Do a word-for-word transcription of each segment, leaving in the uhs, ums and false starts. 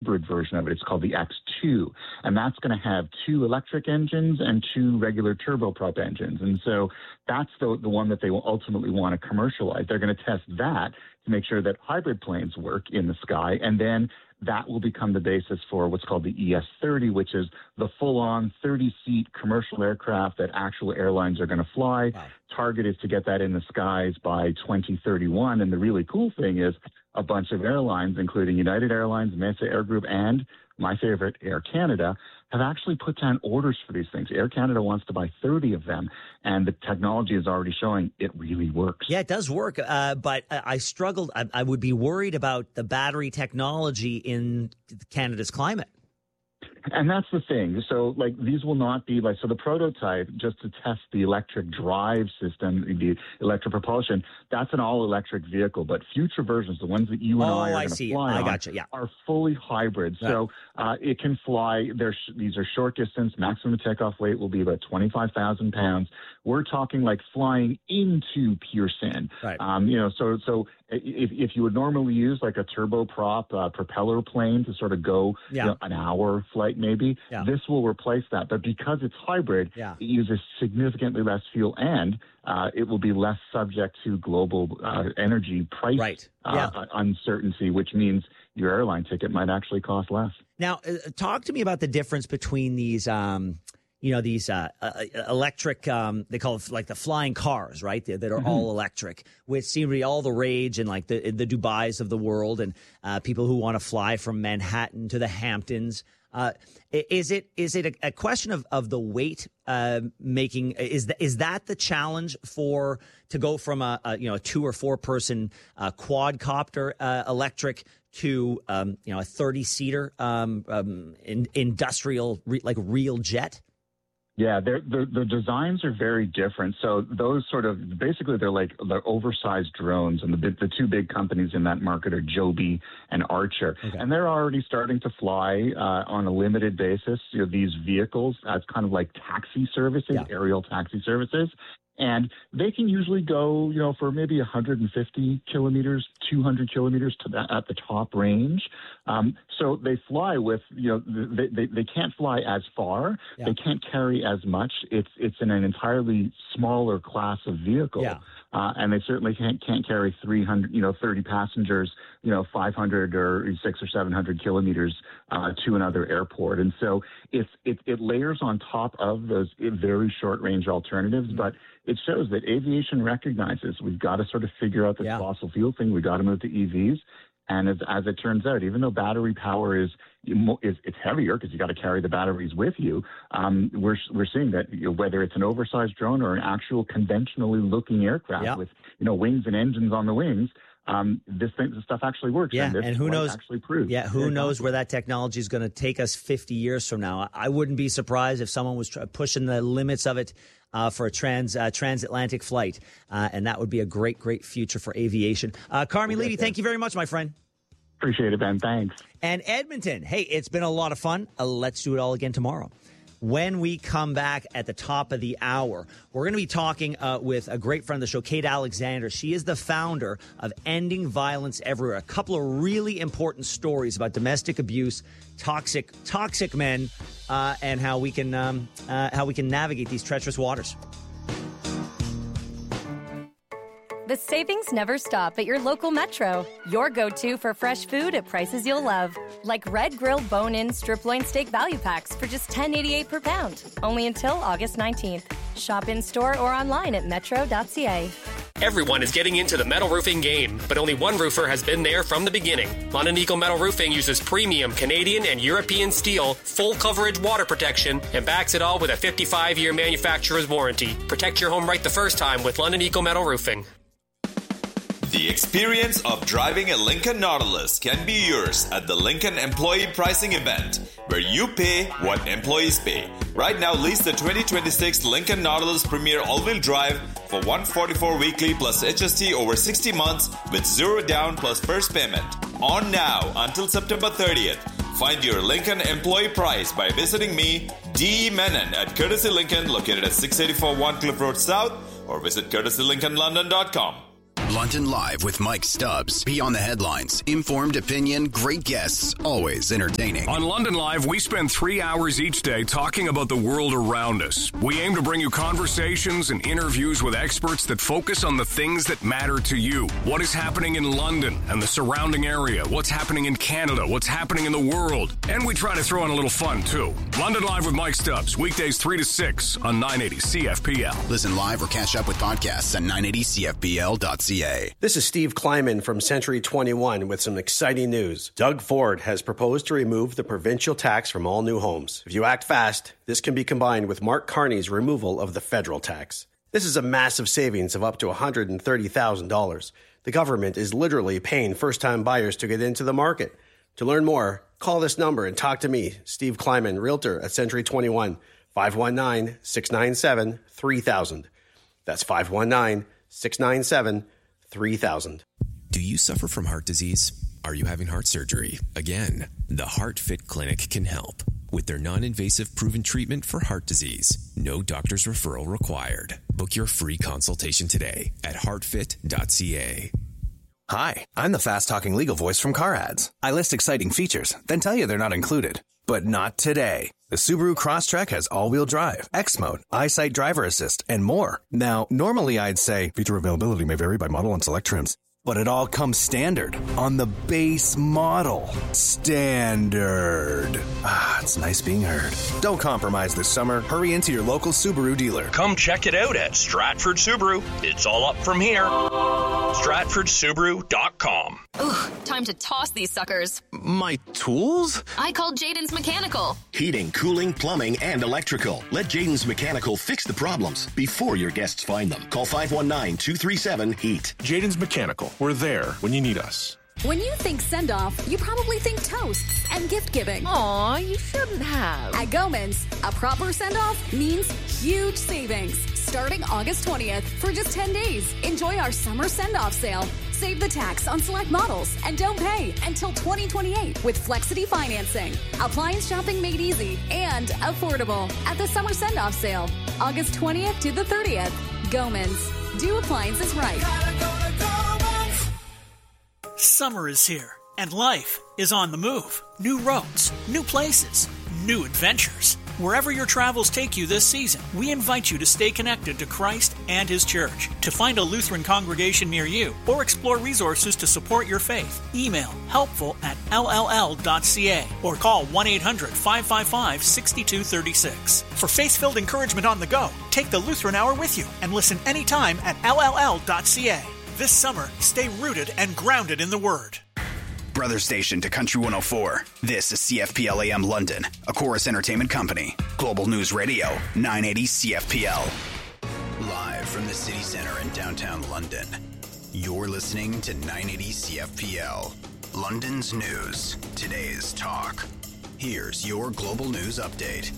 hybrid version of it. It's called the X two, and that's going to have two electric engines and two regular turboprop engines. And so that's the, the one that they will ultimately want to commercialize. They're going to test that to make sure that hybrid planes work in the sky, and then that will become the basis for what's called the E S thirty, which is the full-on thirty-seat commercial aircraft that actual airlines are going to fly. Wow. Target is to get that in the skies by twenty thirty-one. And the really cool thing is a bunch of airlines, including United Airlines, Mesa Air Group, and my favorite, Air Canada, have actually put down orders for these things. Air Canada wants to buy thirty of them, and the technology is already showing it really works. Yeah, it does work, uh, but I struggled. I, I would be worried about the battery technology in Canada's climate. And that's the thing. So, like, these will not be like, so the prototype, just to test the electric drive system, the electric propulsion, that's an all-electric vehicle. But future versions, the ones that you and oh, I are I going see. to fly I on, gotcha. Yeah. are fully hybrid. Right. So uh, it can fly. They're, these are short distance. Maximum takeoff weight will be about twenty-five thousand pounds. We're talking like flying into Pearson. Right. Um, you know, so so if, if you would normally use like a turboprop uh, propeller plane to sort of go yeah. you know, an hour flight maybe, yeah. this will replace that. But because it's hybrid, yeah. it uses significantly less fuel, and uh, it will be less subject to global uh, energy price right. uh, yeah. uncertainty, which means your airline ticket might actually cost less. Now, uh, talk to me about the difference between these um you know, these uh, uh, electric, um, they call it like the flying cars, right, that, that are mm-hmm. all electric, which seem to be all the rage in like the, the Dubais of the world, and uh, people who want to fly from Manhattan to the Hamptons. Uh, is it is it a, a question of, of the weight uh, making? Is that, is that the challenge for to go from a, a you know a two or four person uh, quadcopter uh, electric to um, you know a thirty seater um, um, in, industrial re, like real jet? Yeah, they're, the the designs are very different. So those sort of basically they're like they're oversized drones, and the the two big companies in that market are Joby and Archer, okay. and they're already starting to fly uh, on a limited basis. You know, these vehicles as kind of like taxi services, yeah. aerial taxi services. And they can usually go, you know, for maybe one hundred fifty kilometers, two hundred kilometers to that at the top range. Um, so they fly with, you know, they, they, they can't fly as far. Yeah. They can't carry as much. It's it's in an entirely smaller class of vehicle. Yeah. Uh, and they certainly can't can't carry three hundred, you know, thirty passengers, you know, five hundred or six or seven hundred kilometers uh, to another airport. And so it's it, it layers on top of those very short range alternatives, mm-hmm. but it shows that aviation recognizes we've got to sort of figure out this yeah. fossil fuel thing. We've got to move to E Vs. And as, as it turns out, even though battery power is, is it's heavier because you got to carry the batteries with you, um, we're we're seeing that you know, whether it's an oversized drone or an actual conventionally looking aircraft yeah. with you know wings and engines on the wings, um, this thing, this stuff actually works. Yeah, and, this and who knows? Actually proves. Yeah, who knows where that technology is going to take us fifty years from now? I wouldn't be surprised if someone was try- pushing the limits of it. Uh, for a trans uh, transatlantic flight, uh, and that would be a great, great future for aviation. Uh, Carmi Levy, thank you very much, my friend. Appreciate it, Ben. Thanks. And Edmonton, hey, it's been a lot of fun. Uh, let's do it all again tomorrow. When we come back at the top of the hour, we're going to be talking uh, with a great friend of the show, Kate Alexander. She is the founder of Ending Violence Everywhere. A couple of really important stories about domestic abuse, toxic, toxic men, uh, and how we can um, uh, how we can navigate these treacherous waters. The savings never stop at your local Metro. Your go-to for fresh food at prices you'll love. Like Red Grill Bone-In Strip Loin Steak Value Packs for just ten eighty-eight per pound. Only until August nineteenth. Shop in-store or online at metro dot c a. Everyone is getting into the metal roofing game, but only one roofer has been there from the beginning. London Eagle Metal Roofing uses premium Canadian and European steel, full coverage water protection, and backs it all with a fifty-five year manufacturer's warranty. Protect your home right the first time with London Eagle Metal Roofing. The experience of driving a Lincoln Nautilus can be yours at the Lincoln Employee Pricing Event, where you pay what employees pay. Right now, lease the twenty twenty-six Lincoln Nautilus Premier All-Wheel Drive for one hundred forty-four dollars weekly plus H S T over sixty months with zero down plus first payment. On now until September thirtieth. Find your Lincoln employee price by visiting me, D E. Menon, at Courtesy Lincoln, located at six eighty-four One Cliff Road South, or visit courtesy lincoln london dot com. London Live with Mike Stubbs. Beyond the headlines, informed opinion, great guests, always entertaining. On London Live, we spend three hours each day talking about the world around us. We aim to bring you conversations and interviews with experts that focus on the things that matter to you. What is happening in London and the surrounding area? What's happening in Canada? What's happening in the world? And we try to throw in a little fun, too. London Live with Mike Stubbs, weekdays three to six on nine eighty C F P L. Listen live or catch up with podcasts at nine eighty C F P L dot C A. This is Steve Kleiman from Century twenty-one with some exciting news. Doug Ford has proposed to remove the provincial tax from all new homes. If you act fast, this can be combined with Mark Carney's removal of the federal tax. This is a massive savings of up to one hundred thirty thousand dollars. The government is literally paying first-time buyers to get into the market. To learn more, call this number and talk to me, Steve Kleiman, Realtor at Century twenty-one, five one nine, six nine seven, three thousand. That's five one nine, six nine seven, three thousand. Do you suffer from heart disease? Are you having heart surgery? Again, the HeartFit Clinic can help with their non-invasive proven treatment for heart disease. No doctor's referral required. Book your free consultation today at heart fit dot c a. Hi, I'm the fast-talking legal voice from Car Ads. I list exciting features, then tell you they're not included. But not today. The Subaru Crosstrek has all-wheel drive, X-Mode, EyeSight driver assist, and more. Now, normally I'd say feature availability may vary by model and select trims. But it all comes standard on the base model. Standard. Ah, it's nice being heard. Don't compromise this summer. Hurry into your local Subaru dealer. Come check it out at Stratford Subaru. It's all up from here. Stratford Subaru dot com. Ugh, time to toss these suckers. My tools? I called Jaden's Mechanical. Heating, cooling, plumbing, and electrical. Let Jaden's Mechanical fix the problems before your guests find them. Call five one nine, two three seven, HEAT. Jaden's Mechanical. We're there when you need us. When you think send-off, you probably think toasts and gift-giving. Aw, you shouldn't have. At Gomans, a proper send-off means huge savings. Starting August twentieth for just ten days. Enjoy our summer send-off sale. Save the tax on select models and don't pay until twenty twenty-eight with Flexity financing. Appliance shopping made easy and affordable at the summer send-off sale. August twentieth to the thirtieth. Gomans. Do appliances right. Summer is here, and life is on the move. New roads, new places, new adventures. Wherever your travels take you this season, we invite you to stay connected to Christ and His church. To find a Lutheran congregation near you or explore resources to support your faith, email helpful at l l l dot c a or call one eight hundred, five five five, six two three six. For faith-filled encouragement on the go, take the Lutheran Hour with you and listen anytime at l l l dot c a. This summer, stay rooted and grounded in the Word. Brother station to Country one oh four. This is C F P L A M London, a Chorus Entertainment Company. Global News Radio, nine eighty C F P L. Live from the city center in downtown London. You're listening to nine eighty C F P L. London's news, today's talk. Here's your Global News Update.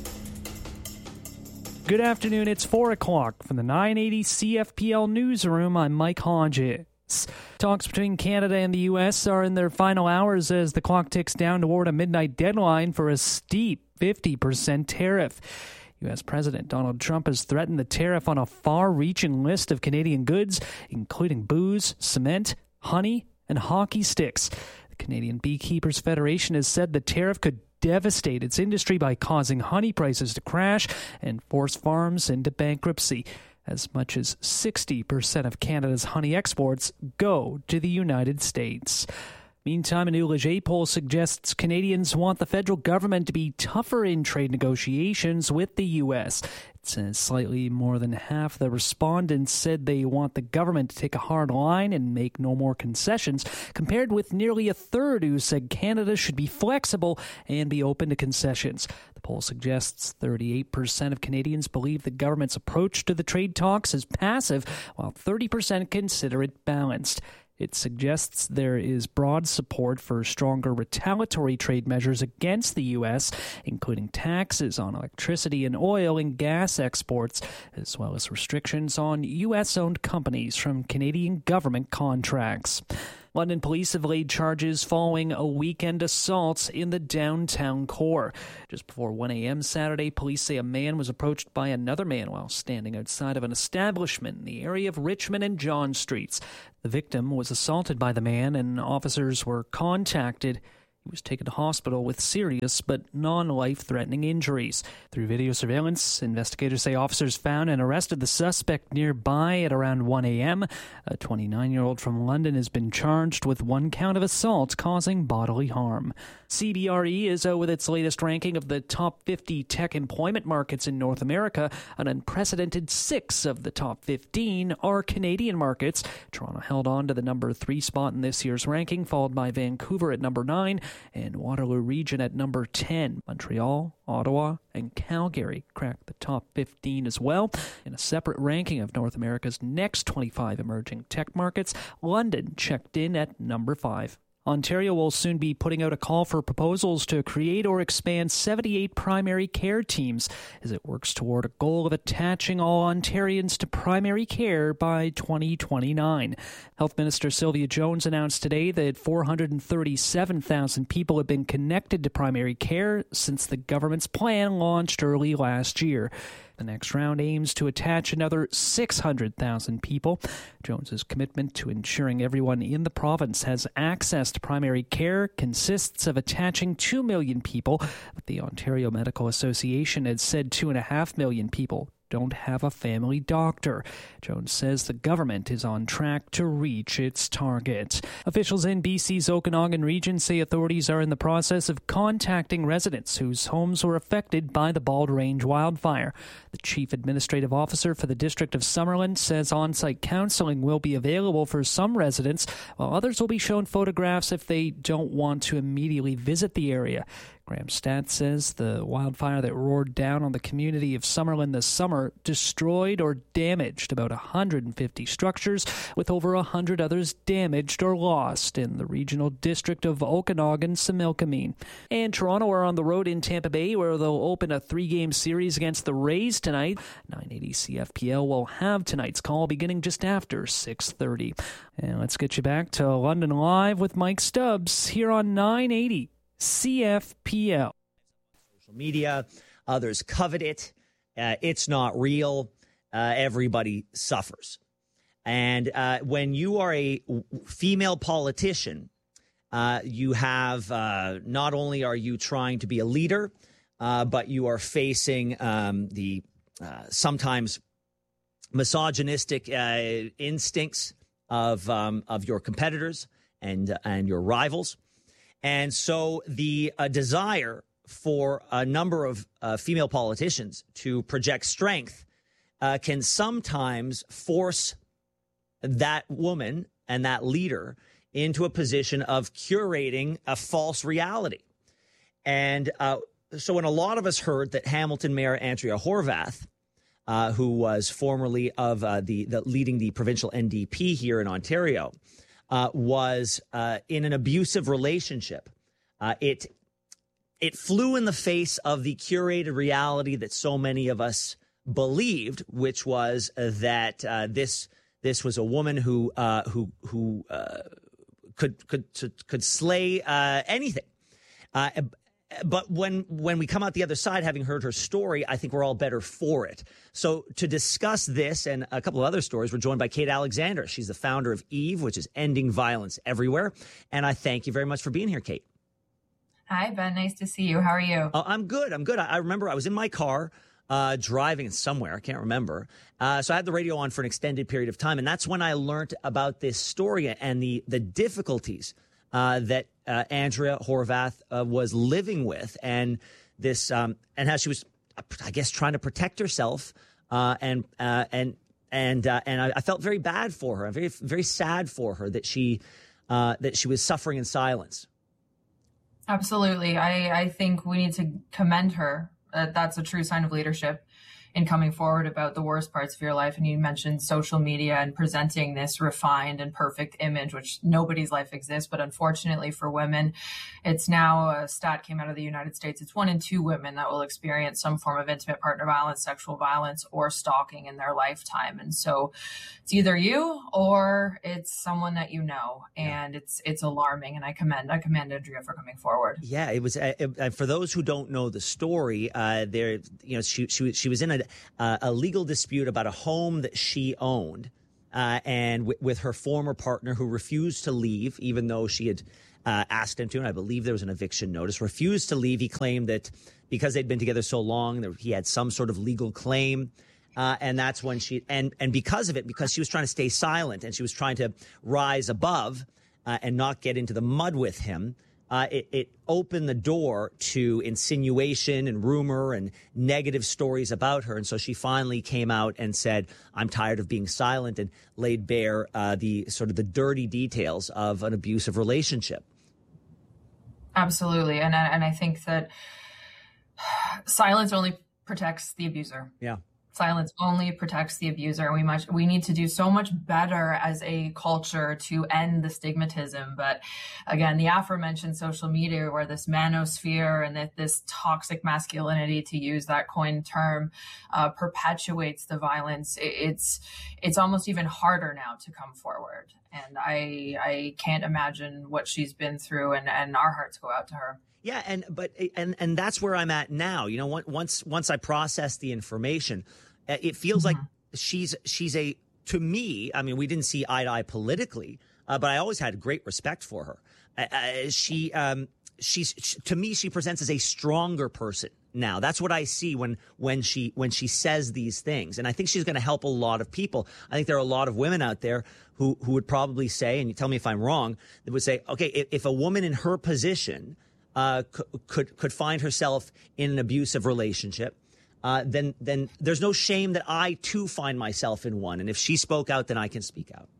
Good afternoon. It's four o'clock from the nine eighty C F P L newsroom. I'm Mike Hodges. Talks between Canada and the U S are in their final hours as the clock ticks down toward a midnight deadline for a steep fifty percent tariff. U S President Donald Trump has threatened the tariff on a far-reaching list of Canadian goods, including booze, cement, honey, and hockey sticks. The Canadian Beekeepers Federation has said the tariff could devastate its industry by causing honey prices to crash and force farms into bankruptcy. As much as sixty percent of Canada's honey exports go to the United States. Meantime, a new Leger poll suggests Canadians want the federal government to be tougher in trade negotiations with the U S. It says slightly more than half the respondents said they want the government to take a hard line and make no more concessions, compared with nearly a third who said Canada should be flexible and be open to concessions. The poll suggests thirty-eight percent of Canadians believe the government's approach to the trade talks is passive, while thirty percent consider it balanced. It suggests there is broad support for stronger retaliatory trade measures against the U S, including taxes on electricity and oil and gas exports, as well as restrictions on U S-owned companies from Canadian government contracts. London police have laid charges following a weekend assault in the downtown core. Just before one a.m. Saturday, police say a man was approached by another man while standing outside of an establishment in the area of Richmond and John Streets. The victim was assaulted by the man, and officers were contacted. He was taken to hospital with serious but non-life-threatening injuries. Through video surveillance, investigators say officers found and arrested the suspect nearby at around one a.m. A twenty-nine-year-old from London has been charged with one count of assault causing bodily harm. C B R E is out with its latest ranking of the top fifty tech employment markets in North America. An unprecedented six of the top fifteen are Canadian markets. Toronto held on to the number three spot in this year's ranking, followed by Vancouver at number nine and Waterloo Region at number ten. Montreal, Ottawa, and Calgary cracked the top fifteen as well. In a separate ranking of North America's next twenty-five emerging tech markets, London checked in at number five. Ontario will soon be putting out a call for proposals to create or expand seventy-eight primary care teams as it works toward a goal of attaching all Ontarians to primary care by twenty twenty-nine. Health Minister Sylvia Jones announced today that four hundred thirty-seven thousand people have been connected to primary care since the government's plan launched early last year. The next round aims to attach another six hundred thousand people. Jones's commitment to ensuring everyone in the province has access to primary care consists of attaching two million people, but the Ontario Medical Association had said two point five million people don't have a family doctor. Jones says the government is on track to reach its target. Officials in B C's Okanagan region say authorities are in the process of contacting residents whose homes were affected by the Bald Range wildfire. The chief administrative officer for the District of Summerland says on-site counseling will be available for some residents, while others will be shown photographs if they don't want to immediately visit the area. Graham Statt says the wildfire that roared down on the community of Summerland this summer destroyed or damaged about one hundred fifty structures, with over one hundred others damaged or lost in the regional district of Okanagan-Similkameen. And Toronto are on the road in Tampa Bay, where they'll open a three-game series against the Rays tonight. nine eighty C F P L will have tonight's call beginning just after six thirty. And let's get you back to London Live with Mike Stubbs here on nine eighty C F P L. Social media, others covet it. Uh, it's not real. Uh, everybody suffers. And uh, when you are a female politician, uh, you have uh, not only are you trying to be a leader, uh, but you are facing um, the uh, sometimes misogynistic uh, instincts of um, of your competitors and and your rivals. And so the uh, desire for a number of uh, female politicians to project strength uh, can sometimes force that woman and that leader into a position of curating a false reality. And uh, so when a lot of us heard that Hamilton Mayor Andrea Horwath, uh, who was formerly of uh, the, the leading the provincial N D P here in Ontario, Uh, was uh, in an abusive relationship. Uh, it it flew in the face of the curated reality that so many of us believed, which was uh, that uh, this this was a woman who uh, who who uh, could could could slay uh, anything. Uh, But when when we come out the other side, having heard her story, I think we're all better for it. So to discuss this and a couple of other stories, we're joined by Kate Alexander. She's the founder of EVE, which is Ending Violence Everywhere. And I thank you very much for being here, Kate. Hi, Ben. Nice to see you. How are you? Uh, I'm good. I'm good. I, I remember I was in my car uh, driving somewhere. I can't remember. Uh, so I had the radio on for an extended period of time. And that's when I learned about this story and the the difficulties Uh, that uh, Andrea Horwath uh, was living with, and this, um, and how she was, I guess, trying to protect herself, uh, and uh, and and uh, and I, I felt very bad for her. I'm very very sad for her that she uh, that she was suffering in silence. Absolutely, I I think we need to commend her. Uh, that's a true sign of leadership. in coming forward about the worst parts of your life. And you mentioned social media and presenting this refined and perfect image, which nobody's life exists. But unfortunately for women, it's now a stat came out of the United States. It's one in two women that will experience some form of intimate partner violence, sexual violence, or stalking in their lifetime. And so it's either you or it's someone that you know. And yeah. it's it's alarming. And I commend I commend Andrea for coming forward. Yeah, it was uh, uh, for those who don't know the story. Uh, there, you know, she she she was in a uh, a legal dispute about a home that she owned, uh, and w- with her former partner who refused to leave, even though she had uh, asked him to. And I believe there was an eviction notice. Refused to leave. He claimed that because they'd been together so long, that he had some sort of legal claim. Uh, and that's when she and and because of it, because she was trying to stay silent and she was trying to rise above uh, and not get into the mud with him. Uh, it, it opened the door to insinuation and rumor and negative stories about her. And so she finally came out and said, I'm tired of being silent, and laid bare uh, the sort of the dirty details of an abusive relationship. Absolutely. And I, and I think that silence only protects the abuser. Yeah. Silence only protects the abuser. We much we need to do so much better as a culture to end the stigmatism. But again, the aforementioned social media, where this manosphere and that this toxic masculinity, to use that coined term, uh, perpetuates the violence. It's it's almost even harder now to come forward. And I I can't imagine what she's been through, and, and our hearts go out to her. Yeah, and but and and that's where I'm at now. You know, once once I process the information, it feels mm-hmm. like she's she's a to me. I mean, we didn't see eye to eye politically, uh, but I always had great respect for her. Uh, she um, she's she, to me, she presents as a stronger person now. That's what I see when when she when she says these things, and I think she's going to help a lot of people. I think there are a lot of women out there who who would probably say, and you tell me if I'm wrong, that would say, okay, if, if a woman in her position Uh, could could find herself in an abusive relationship, uh, then then there's no shame that I too find myself in one. And if she spoke out, then I can speak out.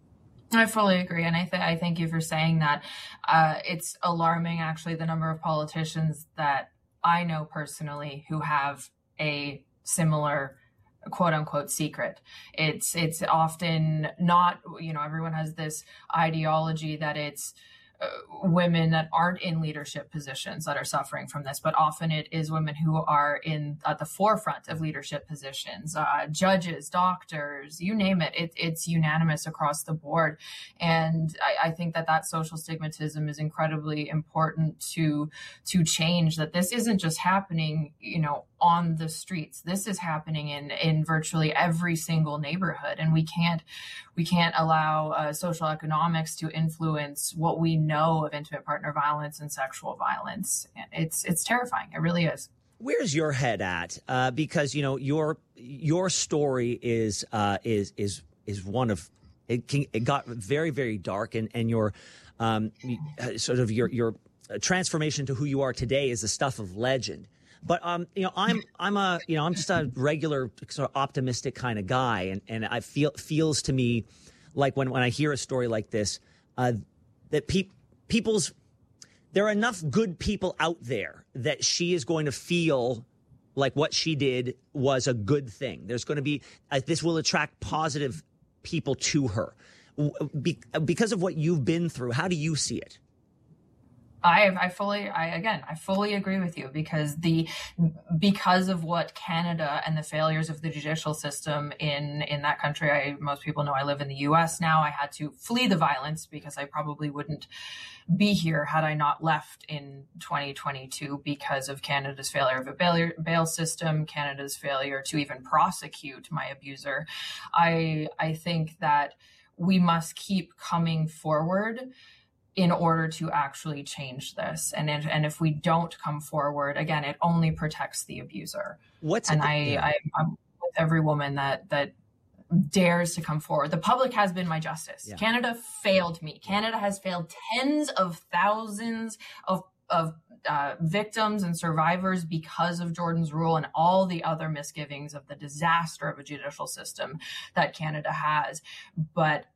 I fully agree, and I th- I thank you for saying that. Uh, it's alarming, actually, the number of politicians that I know personally who have a similar quote unquote secret. It's it's often not, you know, everyone has this ideology that it's Uh, women that aren't in leadership positions that are suffering from this, but often it is women who are in at the forefront of leadership positions, uh, judges, doctors, you name it. it. It's unanimous across the board. And I, I think that that social stigmatism is incredibly important to, to change, that this isn't just happening, you know, on the streets. This is happening in, in virtually every single neighborhood. And we can't, we can't allow uh, social economics to influence what we know of intimate partner violence and sexual violence. It's, it's terrifying. It really is. Where's your head at? Uh, because, you know, your, your story is, uh, is, is, is one of, it, can, it got very, very dark, and, and your, um, sort of your, your transformation to who you are today is the stuff of legend. But, um, you know, I'm, I'm a, you know, I'm just a regular sort of optimistic kind of guy. And, and I feel, feels to me like when, when I hear a story like this, uh, that pe- people's, there are enough good people out there that she is going to feel like what she did was a good thing. There's going to be, uh, this will attract positive people to her. Be- because of what you've been through, how do you see it? I, I fully, I, again, I fully agree with you, because the, because of what Canada and the failures of the judicial system in, in that country, I, most people know I live in the U S now. I had to flee the violence because I probably wouldn't be here had I not left in twenty twenty-two, because of Canada's failure of a bail, bail system, Canada's failure to even prosecute my abuser. I, I think that we must keep coming forward in order to actually change this. And if, and if we don't come forward, again, it only protects the abuser. What's and it, I, yeah. I, I'm with every woman that, that dares to come forward. The public has been my justice. Yeah. Canada failed me. Canada has failed tens of thousands of, of uh, victims and survivors because of Jordan's Rule and all the other misgivings of the disaster of a judicial system that Canada has. But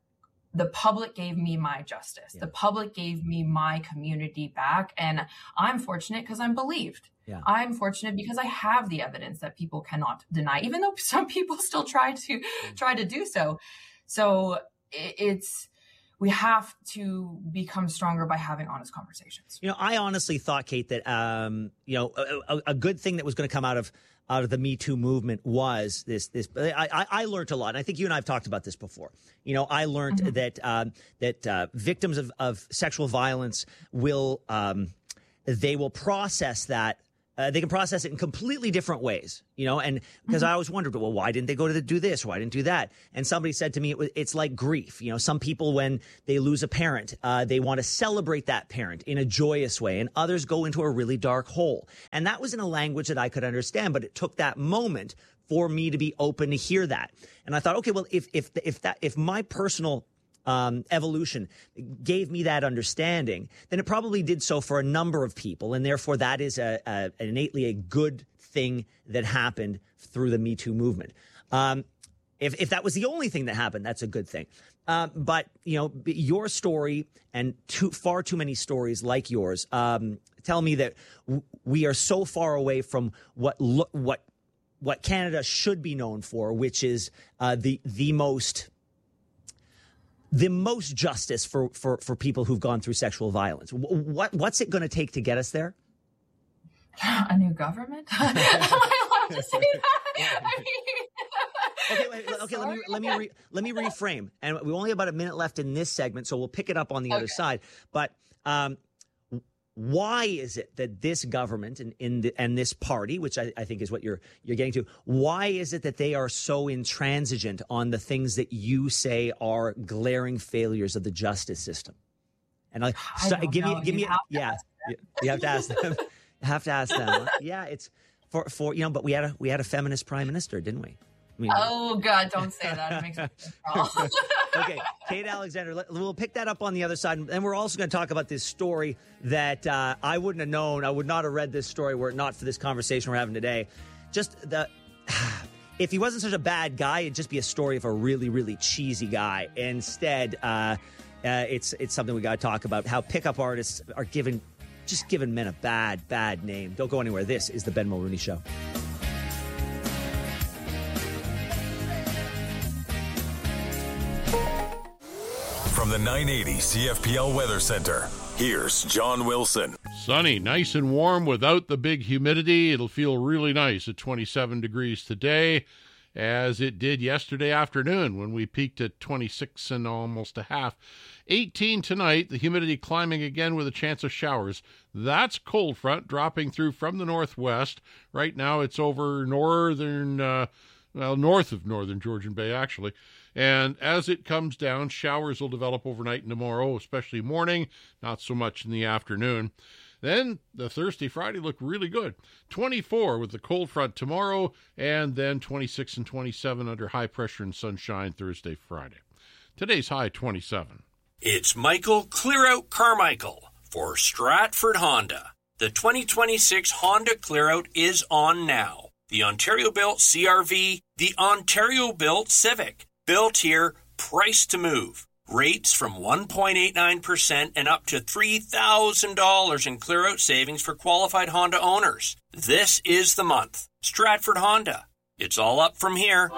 the public gave me my justice. Yeah. The public gave me my community back. And I'm fortunate because I'm believed. Yeah. I'm fortunate because I have the evidence that people cannot deny, even though some people still try to mm. try to do so. So it's, we have to become stronger by having honest conversations. You know, I honestly thought, Kate, that, um, you know, a, a, a good thing that was going to come out of out of the Me Too movement was this, this, I, I, I learned a lot. And I think you and I have talked about this before. You know, I learned mm-hmm. that, um, that, uh, victims of, of sexual violence will, um, they will process that. Uh, they can process it in completely different ways, you know, and because mm-hmm. I always wondered, well, why didn't they go to do this? Why didn't do that? And somebody said to me, it was, it's like grief. You know, some people, when they lose a parent, uh, they want to celebrate that parent in a joyous way, and others go into a really dark hole. And that was in a language that I could understand, but it took that moment for me to be open to hear that. And I thought, okay, well, if if if that if my personal Um, evolution gave me that understanding, then it probably did so for a number of people. And therefore, that is a, a, innately a good thing that happened through the Me Too movement. Um, if, if that was the only thing that happened, that's a good thing. Um, but, you know, your story and too, far too many stories like yours um, tell me that w- we are so far away from what lo- what what Canada should be known for, which is uh, the the most... the most justice for, for, for people who've gone through sexual violence. What What's it going to take to get us there? A new government? Am I allowed to say that? I mean, okay, wait, okay. Let me let me re, let me reframe. And we only have about a minute left in this segment, so we'll pick it up on the okay. other side. But um, why is it that this government and in the, and this party, which I, I think is what you're you're getting to, why is it that they are so intransigent on the things that you say are glaring failures of the justice system? And I, I so, don't give know. me give you me yeah, you, you have to ask them. You have to ask them. Yeah, it's for for you know. But we had a we had a feminist prime minister, didn't we? I mean, oh God, don't say that. It makes me crawl. Okay, Kate Alexander, we'll pick that up on the other side. And we're also going to talk about this story that uh, I wouldn't have known. I would not have read this story were it not for this conversation we're having today. Just the, if he wasn't such a bad guy, it'd just be a story of a really, really cheesy guy. Instead, uh, uh, it's it's something we got to talk about, how pickup artists are given, just giving men a bad, bad name. Don't go anywhere. This is the Ben Mulroney Show. From the nine eighty C F P L Weather Center, here's John Wilson. Sunny, nice and warm without the big humidity. It'll feel really nice at twenty-seven degrees today, as it did yesterday afternoon when we peaked at twenty-six and almost a half. eighteen tonight, the humidity climbing again with a chance of showers. That's cold front dropping through from the northwest. Right now it's over northern, uh, well, north of northern Georgian Bay, actually. And as it comes down, showers will develop overnight and tomorrow, especially morning, not so much in the afternoon. Then the Thursday, Friday look really good. twenty-four with the cold front tomorrow, and then twenty-six and twenty-seven under high pressure and sunshine Thursday, Friday. Today's high twenty-seven. It's Michael Clearout Carmichael for Stratford Honda. The twenty twenty-six Honda Clearout is on now. The Ontario-built C R V, the Ontario-built Civic. Built here, priced to move. Rates from one point eight nine percent and up to three thousand dollars in clear-out savings for qualified Honda owners. This is the month. Stratford Honda. It's all up from here.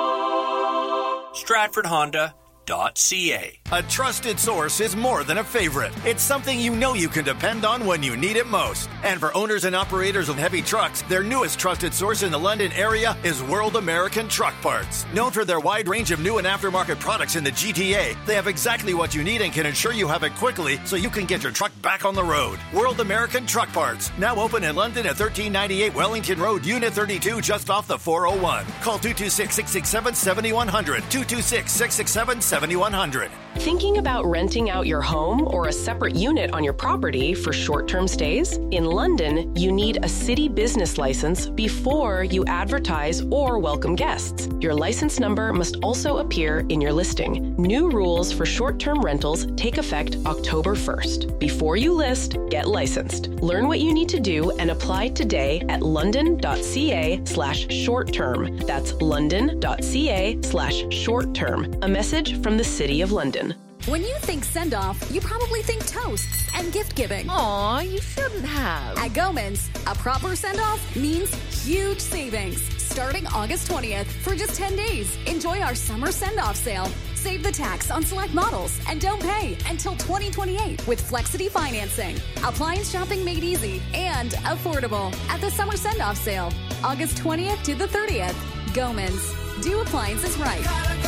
Stratford Honda. .ca. A trusted source is more than a favorite. It's something you know you can depend on when you need it most. And for owners and operators of heavy trucks, their newest trusted source in the London area is World American Truck Parts. Known for their wide range of new and aftermarket products in the G T A, they have exactly what you need and can ensure you have it quickly so you can get your truck back on the road. World American Truck Parts, now open in London at thirteen ninety-eight Wellington Road, Unit thirty-two, just off the four oh one. Call two two six, six six seven, seven one zero zero, two two six, six six seven, seven one zero zero. Thinking about renting out your home or a separate unit on your property for short-term stays? In London, you need a city business license before you advertise or welcome guests. Your license number must also appear in your listing. New rules for short-term rentals take effect October first. Before you list, get licensed. Learn what you need to do and apply today at london.ca slash short-term. That's london.ca slash short-term. A message from the City of London. When you think send-off, you probably think toasts and gift-giving. Aw, you shouldn't have. At Goman's, a proper send-off means huge savings. Starting August twentieth, for just ten days, enjoy our summer send-off sale. Save the tax on select models and don't pay until twenty twenty-eight with Flexity financing. Appliance shopping made easy and affordable at the summer send-off sale, August twentieth to the thirtieth. Goman's. Do appliances right.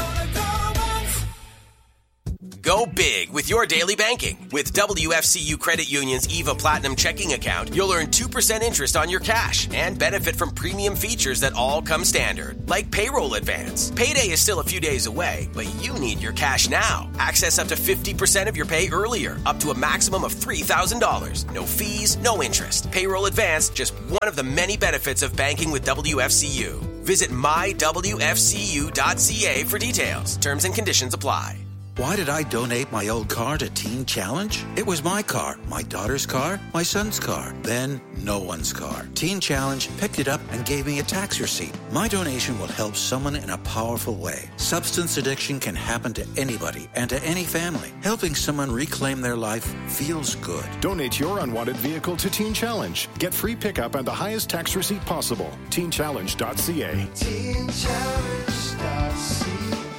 Go big with your daily banking. With W F C U Credit Union's EVA Platinum checking account, you'll earn two percent interest on your cash and benefit from premium features that all come standard, like payroll advance. Payday is still a few days away, but you need your cash now. Access up to fifty percent of your pay earlier, up to a maximum of three thousand dollars. No fees, no interest. Payroll advance, just one of the many benefits of banking with W F C U. Visit my w f c u dot c a for details. Terms and conditions apply. Why did I donate my old car to Teen Challenge? It was my car, my daughter's car, my son's car, then no one's car. Teen Challenge picked it up and gave me a tax receipt. My donation will help someone in a powerful way. Substance addiction can happen to anybody and to any family. Helping someone reclaim their life feels good. Donate your unwanted vehicle to Teen Challenge. Get free pickup and the highest tax receipt possible. teen challenge dot c a. teen challenge dot c a.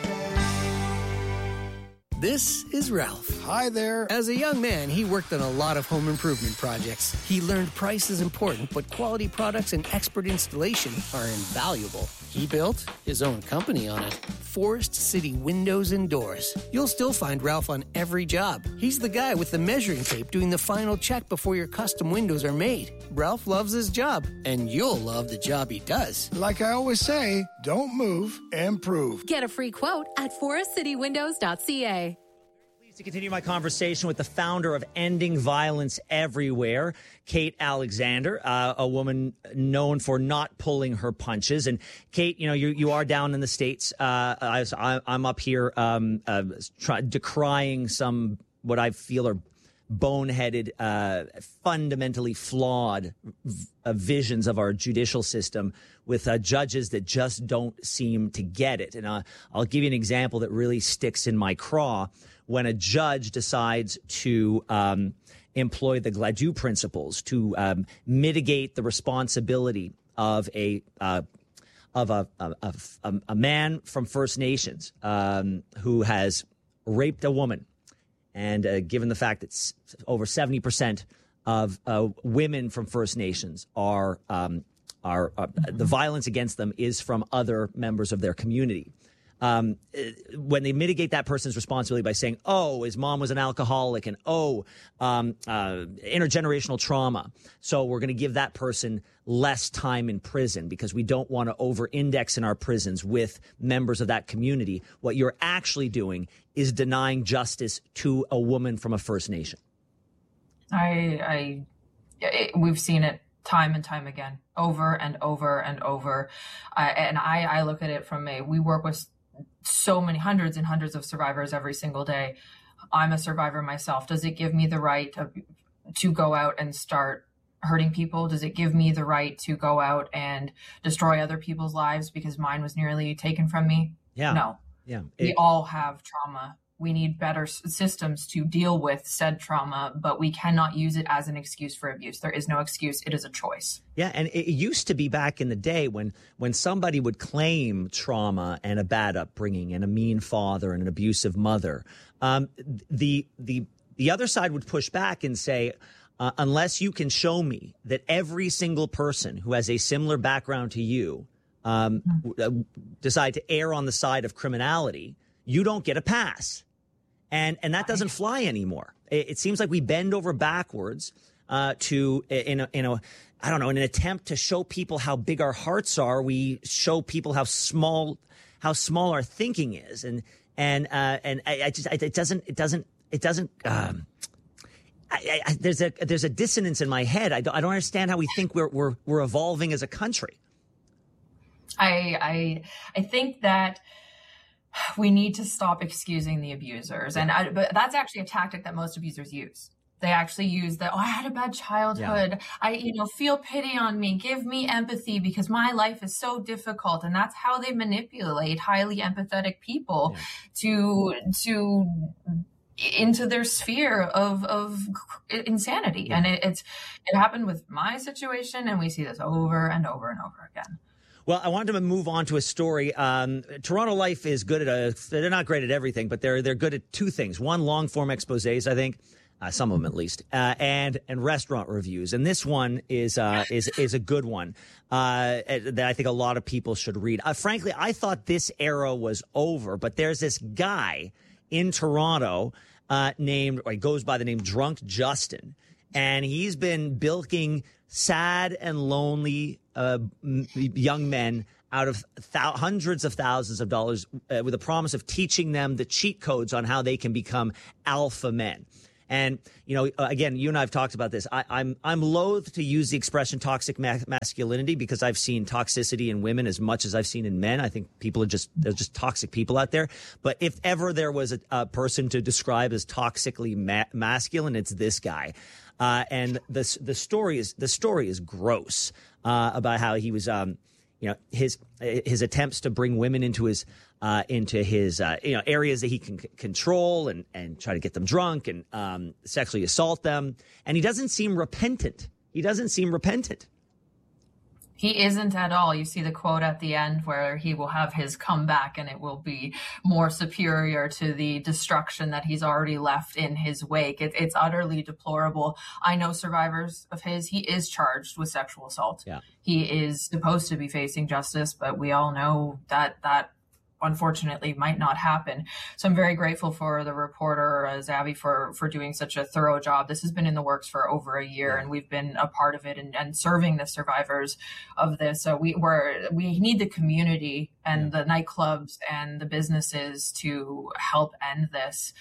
This is Ralph. Hi there. As a young man, he worked on a lot of home improvement projects. He learned price is important, but quality products and expert installation are invaluable. He built his own company on it. Forest City Windows and Doors. You'll still find Ralph on every job. He's the guy with the measuring tape doing the final check before your custom windows are made. Ralph loves his job, and you'll love the job he does. Like I always say, don't move, improve. Get a free quote at forest city windows dot c a. To continue my conversation with the founder of Ending Violence Everywhere, Kate Alexander, uh, a woman known for not pulling her punches. And Kate, you know, you you are down in the States. Uh, I was, I, I'm up here um, uh, try, decrying some what I feel are boneheaded, uh, fundamentally flawed v- uh, visions of our judicial system with uh, judges that just don't seem to get it. And uh, I'll give you an example that really sticks in my craw. When a judge decides to um, employ the Gladue principles to um, mitigate the responsibility of a uh, of a, a, a, a man from First Nations um, who has raped a woman, and uh, given the fact that over seventy percent of uh, women from First Nations are um, are uh, the violence against them is from other members of their community. Um, when they mitigate that person's responsibility by saying, oh, his mom was an alcoholic, and oh, um, uh, intergenerational trauma. So we're going to give that person less time in prison because we don't want to over-index in our prisons with members of that community. What you're actually doing is denying justice to a woman from a First Nation. I, I, it, we've seen it time and time again, over and over and over. Uh, and I, I look at it from a, we work with so many hundreds and hundreds of survivors every single day. I'm a survivor myself. Does it give me the right to, to go out and start hurting people? Does it give me the right to go out and destroy other people's lives because mine was nearly taken from me? Yeah. No. Yeah. It, we it, all have trauma. We need better systems to deal with said trauma, but we cannot use it as an excuse for abuse. There is no excuse. It is a choice. Yeah, and it used to be back in the day when when somebody would claim trauma and a bad upbringing and a mean father and an abusive mother, um, the the the other side would push back and say, uh, unless you can show me that every single person who has a similar background to you um, mm-hmm. decide to err on the side of criminality, you don't get a pass. And and that doesn't fly anymore. It, it seems like we bend over backwards uh, to in a, in a I don't know in an attempt to show people how big our hearts are. We show people how small how small our thinking is, and and uh, and I, I just I, it doesn't it doesn't it doesn't. Um, I, I, there's a there's a dissonance in my head. I don't I don't understand how we think we're we're we're evolving as a country. I I I think that we need to stop excusing the abusers. And I, but that's actually a tactic that most abusers use. They actually use that, oh, I had a bad childhood. Yeah. I, you know, feel pity on me. Give me empathy because my life is so difficult. And that's how they manipulate highly empathetic people yeah. to, to into their sphere of of insanity. Yeah. And it, it's it happened with my situation, and we see this over and over and over again. Well, I wanted to move on to a story. Um, Toronto Life is good at a, they're not great at everything, but they're they're good at two things. One, long form exposés, I think. Uh, some of them at least, uh, and and restaurant reviews, and this one is uh, is is a good one uh, that I think a lot of people should read. Uh, frankly, I thought this era was over, but there's this guy in Toronto uh, named, or he goes by the name Drunk Justin, and he's been bilking sad and lonely uh, young men out of th- hundreds of thousands of dollars uh, with the promise of teaching them the cheat codes on how they can become alpha men. And, you know, again, you and I have talked about this. I, I'm I'm loath to use the expression toxic ma- masculinity because I've seen toxicity in women as much as I've seen in men. I think people are just they're just toxic people out there. But if ever there was a, a person to describe as toxically ma- masculine, it's this guy. Uh, and the the story is the story is gross uh, about how he was, um, you know, his his attempts to bring women into his. Uh, into his, uh, you know, areas that he can c- control and, and try to get them drunk and um, sexually assault them. And he doesn't seem repentant. He doesn't seem repentant. He isn't at all. You see the quote at the end where he will have his comeback and it will be more superior to the destruction that he's already left in his wake. It, it's utterly deplorable. I know survivors of his. He is charged with sexual assault. Yeah. He is supposed to be facing justice, but we all know that that unfortunately might not happen. So I'm very grateful for the reporter, uh, Zavi, for, for doing such a thorough job. This has been in the works for over a year, and we've been a part of it and, and serving the survivors of this. So we we're, we need the community and yeah. the nightclubs and the businesses to help end this.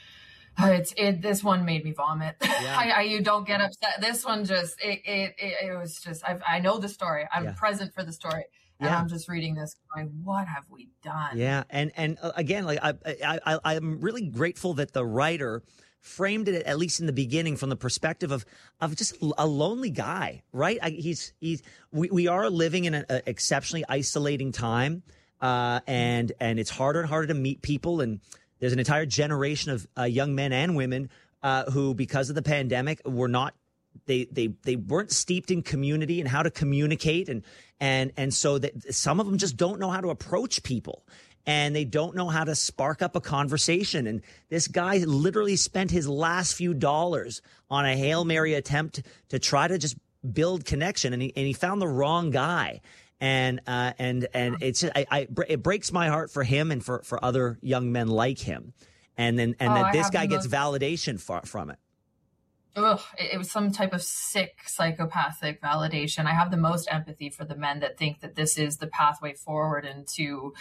Uh, it's it. This one made me vomit. Yeah. I, I, you don't get upset. This one just it it it, it was just. I've, I know the story. I'm yeah. present for the story. And yeah. I'm just reading this going, what have we done? Yeah. And and uh, again, like I, I, I, I'm really grateful that the writer framed it, at least in the beginning, from the perspective of of just a lonely guy, right? I, he's he's we, we are living in an exceptionally isolating time, uh, and and it's harder and harder to meet people. And there's an entire generation of uh, young men and women uh, who, because of the pandemic, were not. They they they weren't steeped in community and how to communicate, and and and so that some of them just don't know how to approach people, and they don't know how to spark up a conversation. And this guy literally spent his last few dollars on a Hail Mary attempt to try to just build connection, and he and he found the wrong guy. And uh, and and it's I, I it breaks my heart for him and for, for other young men like him, and then and oh, then I this guy gets most- validation for, from it. Ugh, it was some type of sick psychopathic validation. I have the most empathy for the men that think that this is the pathway forward into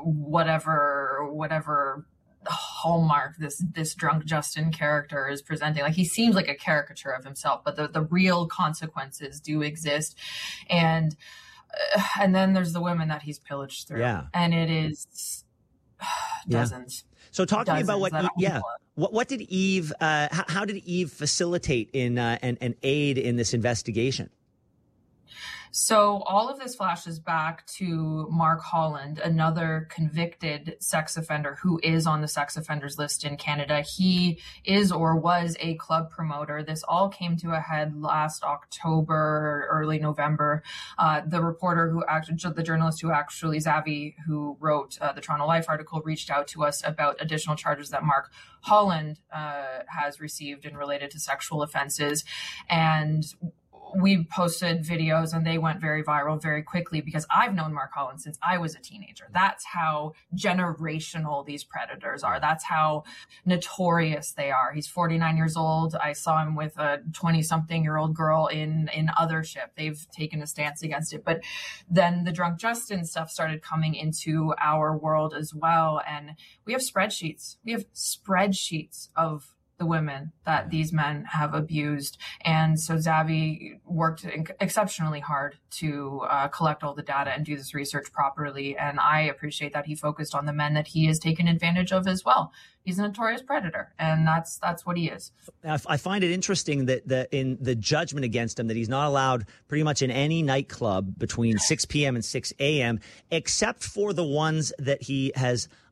whatever, whatever hallmark this, this drunk Justin character is presenting. Like, he seems like a caricature of himself, but the, the real consequences do exist. And, uh, and then there's the women that he's pillaged through. Yeah. And it is dozens. Yeah. So talk to me about what, that yeah. What what did Eve? Uh, how, how did Eve facilitate in uh, and and aid in this investigation? So all of this flashes back to Mark Holland, another convicted sex offender who is on the sex offenders list in Canada. He is or was a club promoter. This all came to a head last October, early November. Uh, the reporter who actually, the journalist who actually, Zavi, who wrote uh, the Toronto Life article, reached out to us about additional charges that Mark Holland uh, has received and related to sexual offenses. And we posted videos and they went very viral very quickly because I've known Mark Holland since I was a teenager. That's how generational these predators are. That's how notorious they are. He's forty-nine years old. I saw him with a twenty-something year old girl in, in Othership. They've taken a stance against it. But then the Drunk Justin stuff started coming into our world as well. And we have spreadsheets. We have spreadsheets of the women that these men have abused. And so Zavi worked exceptionally hard to uh, collect all the data and do this research properly. And I appreciate that he focused on the men that he has taken advantage of as well. He's a notorious predator, and that's that's what he is. I find it interesting that the, in the judgment against him that he's not allowed pretty much in any nightclub between six p.m. and six a.m. except for the ones that he has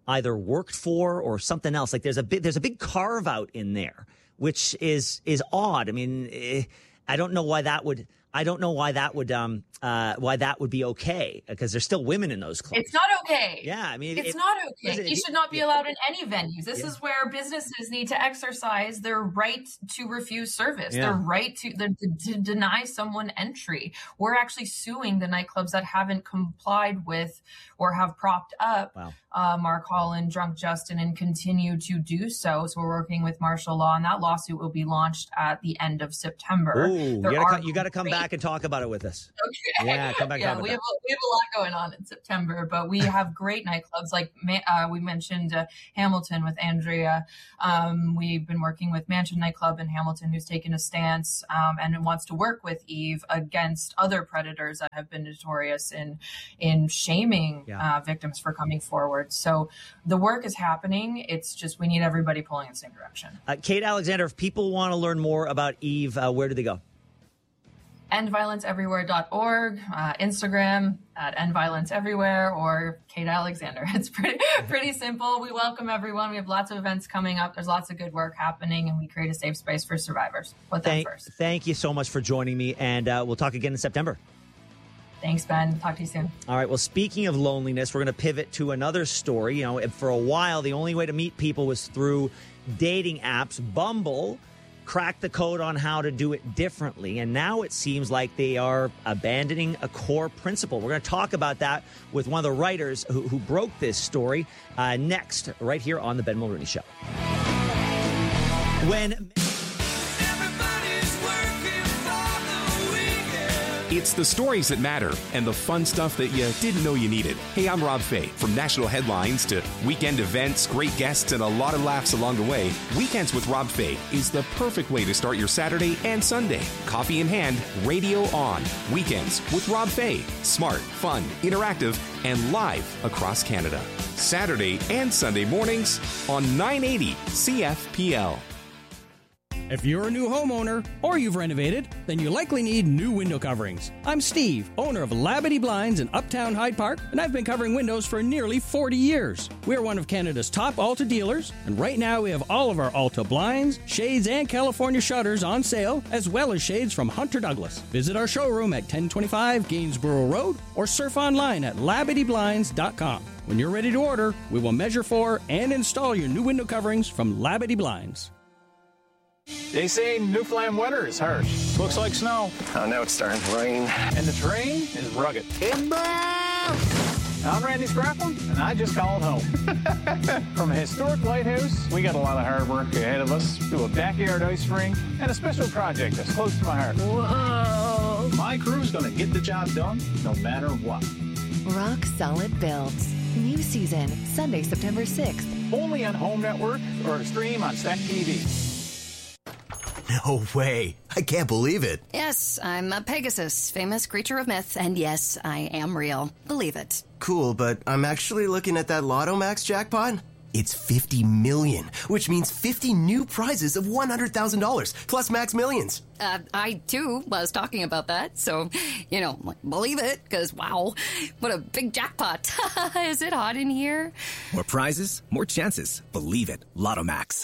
either worked for or something else. Like there's a big, there's a big carve out in there, which is, is odd. I mean, eh, I don't know why that would, I don't know why that would, um, uh, why that would be okay, because there's still women in those clubs. It's not okay. Yeah, I mean, it's it, not okay. it, You should not be yeah. allowed in any venues. This yeah. is where businesses need to exercise their right to refuse service, Yeah. their right to, the, to deny someone entry. We're actually suing the nightclubs that haven't complied with or have propped up wow. uh, Mark Holland, Drunk Justin, and continue to do so. So we're working with martial law, and that lawsuit will be launched at the end of September. Ooh, you There gotta, are come, you gotta come great- back and talk about it with us. Okay. Yeah, come back and yeah, talk about we that. have, a, we have a lot going on in September, but we have great nightclubs. Like uh, we mentioned uh, Hamilton with Andrea. Um, we've been working with Mansion Nightclub in Hamilton, who's taken a stance um, and wants to work with Eve against other predators that have been notorious in in shaming Yeah. uh, victims for coming forward. So the work is happening. It's just we need everybody pulling in the same direction. Uh, Kate Alexander, if people want to learn more about Eve, uh, where do they go? end violence everywhere dot org, uh, Instagram at End Violence Everywhere, or Kate Alexander. It's pretty pretty simple. We welcome everyone. We have lots of events coming up. There's lots of good work happening, and we create a safe space for survivors. Put them Thank, first. thank you so much for joining me, and uh, we'll talk again in September. Thanks, Ben. Talk to you soon. All right. Well, speaking of loneliness, we're going to pivot to another story. You know, for a while, the only way to meet people was through dating apps. Bumble cracked the code on how to do it differently, and now it seems like they are abandoning a core principle. We're going to talk about that with one of the writers who, who broke this story uh, next, right here on the Ben Mulrooney Show. When It's the stories that matter and the fun stuff that you didn't know you needed. Hey, I'm Rob Fay. From national headlines to weekend events, great guests, and a lot of laughs along the way, Weekends with Rob Fay is the perfect way to start your Saturday and Sunday. Coffee in hand, radio on. Weekends with Rob Fay. Smart, fun, interactive, and live across Canada. Saturday and Sunday mornings on nine eighty C F P L. If you're a new homeowner or you've renovated, then you likely need new window coverings. I'm Steve, owner of Labadee Blinds in Uptown Hyde Park, and I've been covering windows for nearly forty years. We're one of Canada's top Alta dealers, and right now we have all of our Alta blinds, shades, and California shutters on sale, as well as shades from Hunter Douglas. Visit our showroom at ten twenty-five Gainsborough Road or surf online at labadee blinds dot com. When you're ready to order, we will measure for and install your new window coverings from Labadee Blinds. They say Newfoundland weather is harsh. Looks like snow. Oh, now it's starting to rain. And the terrain is rugged. I'm Randy Scrappin, and I just called home. From a historic lighthouse, we got a lot of hard work ahead of us, to a backyard ice rink, and a special project that's close to my heart. Whoa! My crew's gonna get the job done, no matter what. Rock Solid Builds. New season, Sunday, September sixth. Only on Home Network or stream on Stack T V. No way. I can't believe it. Yes, I'm a Pegasus, famous creature of myth, and yes, I am real. Believe it. Cool, but I'm actually looking at that Lotto Max jackpot. It's fifty million, which means fifty new prizes of one hundred thousand dollars, plus Max Millions. Uh, I, too, was talking about that, so, you know, believe it, because, wow, what a big jackpot. Is it hot in here? More prizes, more chances. Believe it. Lotto Max.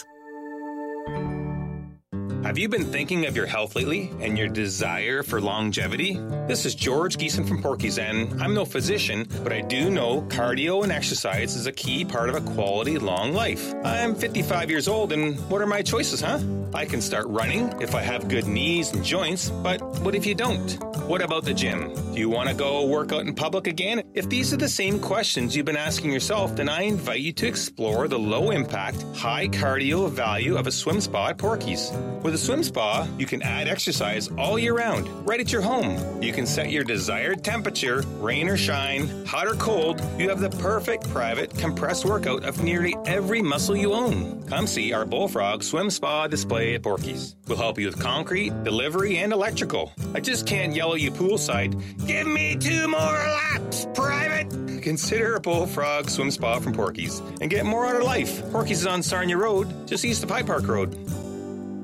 Have you been thinking of your health lately and your desire for longevity? This is George Geeson from Porky's, and I'm no physician, but I do know cardio and exercise is a key part of a quality long life. I'm fifty-five years old, and what are my choices, huh? I can start running if I have good knees and joints, but what if you don't? What about the gym? Do you want to go work out in public again? If these are the same questions you've been asking yourself, then I invite you to explore the low-impact, high-cardio value of a swim spa at Porky's. With a swim spa, you can add exercise all year round, right at your home. You can set your desired temperature, rain or shine, hot or cold. You have the perfect private compressed workout of nearly every muscle you own. Come see our Bullfrog Swim Spa display at Porky's. We'll help you with concrete, delivery, and electrical. I just can't yell at you poolside, give me two more laps, private! Consider a Bullfrog Swim Spa from Porky's and get more out of life. Porky's is on Sarnia Road, just east of High Park Road.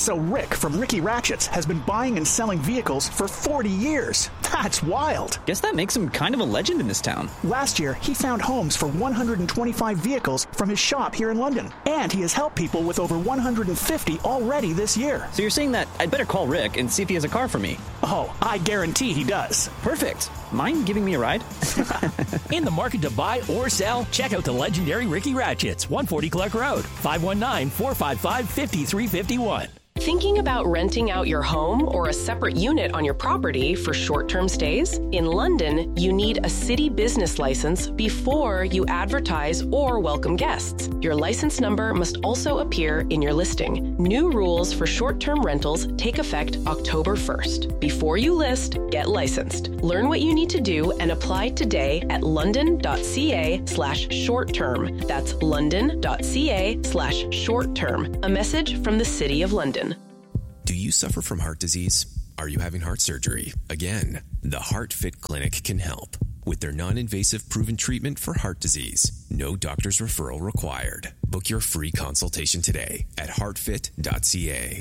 So Rick from Ricky Ratchets has been buying and selling vehicles for forty years. That's wild. Guess that makes him kind of a legend in this town. Last year, he found homes for one hundred twenty-five vehicles from his shop here in London. And he has helped people with over one hundred fifty already this year. So you're saying that I'd better call Rick and see if he has a car for me? Oh, I guarantee he does. Perfect. Mind giving me a ride? In the market to buy or sell? Check out the legendary Ricky Ratchets, one forty Clark Road, five one nine, four five five, five three five one. Thinking about renting out your home or a separate unit on your property for short-term stays? In London, you need a city business license before you advertise or welcome guests. Your license number must also appear in your listing. New rules for short-term rentals take effect October first. Before you list, get licensed. Learn what you need to do and apply today at london.ca slash short-term. That's london.ca slash short-term. A message from the City of London. Do you suffer from heart disease? Are you having heart surgery? Again, the HeartFit Clinic can help with their non-invasive proven treatment for heart disease. No doctor's referral required. Book your free consultation today at heart fit dot c a.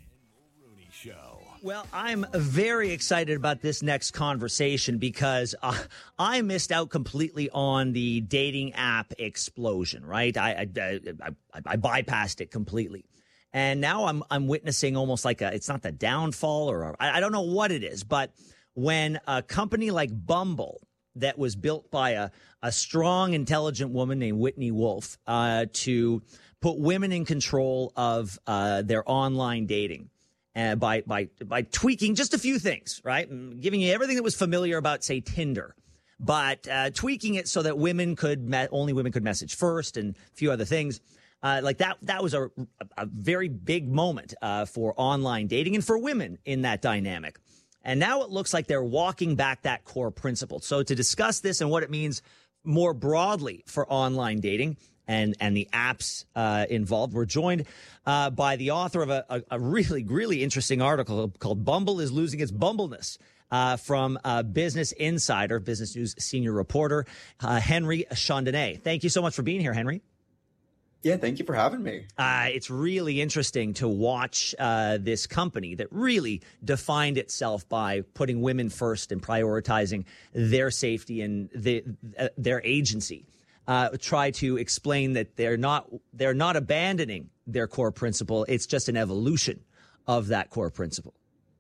Well, I'm very excited about this next conversation because uh, I missed out completely on the dating app explosion, right? I, I, I, I bypassed it completely. And now I'm I'm witnessing almost like a, it's not the downfall or a, I don't know what it is, but when a company like Bumble that was built by a, a strong, intelligent woman named Whitney Wolf uh, to put women in control of uh, their online dating uh, by by by tweaking just a few things, right? Giving you everything that was familiar about, say, Tinder, but uh, tweaking it so that women could me- only women could message first and a few other things. Uh, like that, that was a, a very big moment uh, for online dating and for women in that dynamic. And now it looks like they're walking back that core principle. So to discuss this and what it means more broadly for online dating and, and the apps uh, involved, we're joined uh, by the author of a, a, a really, really interesting article called Bumble is Losing Its Bumbleness uh, from uh, Business Insider, Business News senior reporter, uh, Henry Chandonnet. Thank you so much for being here, Henry. Yeah, thank you for having me. Uh, it's really interesting to watch uh, this company that really defined itself by putting women first and prioritizing their safety and the, uh, their agency. Uh, try to explain that they're not they're not abandoning their core principle. It's just an evolution of that core principle.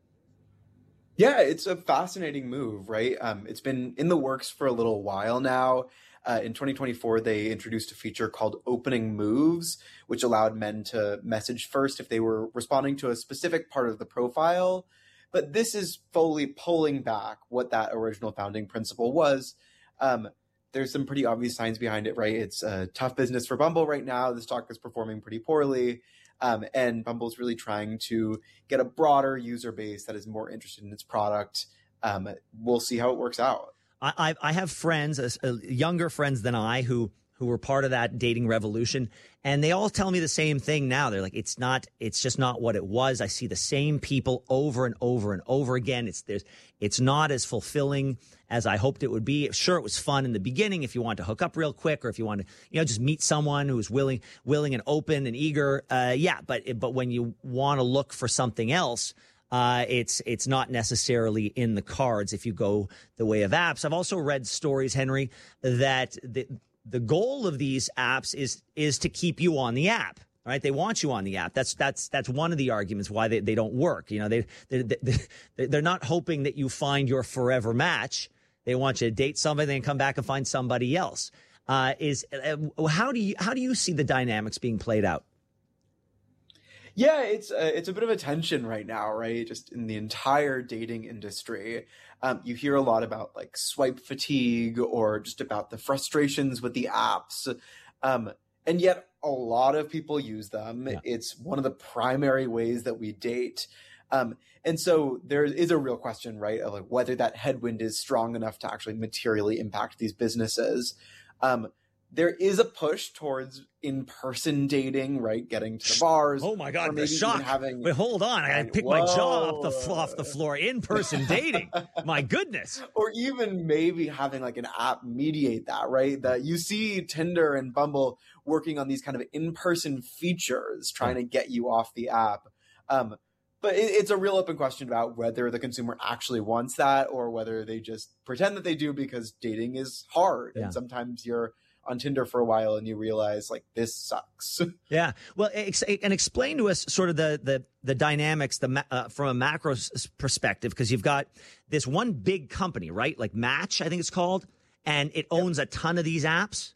Yeah, it's a fascinating move, right? Um, it's been in the works for a little while now. Uh, in twenty twenty-four, they introduced a feature called Opening Moves, which allowed men to message first if they were responding to a specific part of the profile. But this is fully pulling back what that original founding principle was. Um, there's some pretty obvious signs behind it, right? It's a tough business for Bumble right now. The stock is performing pretty poorly. Um, and Bumble's really trying to get a broader user base that is more interested in its product. Um, we'll see how it works out. I, I have friends, uh, younger friends than I, who who were part of that dating revolution, and they all tell me the same thing now. They're like, it's not, it's just not what it was. I see the same people over and over and over again. It's there's, it's not as fulfilling as I hoped it would be. Sure, it was fun in the beginning if you want to hook up real quick, or if you want to, you know, just meet someone who's willing, willing and open and eager. Uh, yeah, but but when you want to look for something else. Uh, it's it's not necessarily in the cards if you go the way of apps. I've also read stories, Henry, that the the goal of these apps is is to keep you on the app, right? They want you on the app. That's that's that's one of the arguments why they, they don't work. You know, they they they they're not hoping that you find your forever match. They want you to date somebody, then come back and find somebody else. Uh, is uh, how do you how do you see the dynamics being played out? Yeah, it's a, it's a bit of a tension right now, right? Just in the entire dating industry. Um, you hear a lot about like swipe fatigue or just about the frustrations with the apps. Um, and yet a lot of people use them. Yeah. It's one of the primary ways that we date. Um, and so there is a real question, right, of like whether that headwind is strong enough to actually materially impact these businesses. Um, There is a push towards in-person dating, right? Getting to the bars. Oh my God, the shock. Having... Wait, hold on. I gotta pick Whoa. my jaw off the, off the floor. In-person dating. My goodness. Or even maybe having like an app mediate that, right? That you see Tinder and Bumble working on these kind of in-person features, trying to get you off the app. Um, but it, it's a real open question about whether the consumer actually wants that or whether they just pretend that they do because dating is hard. Yeah. And sometimes you're on Tinder for a while and you realize like this sucks. Yeah. Well, ex- and explain to us sort of the the the dynamics the ma- uh, from a macro s- perspective, because you've got this one big company, right? Like Match, I think it's called, and it owns yep. a ton of these apps.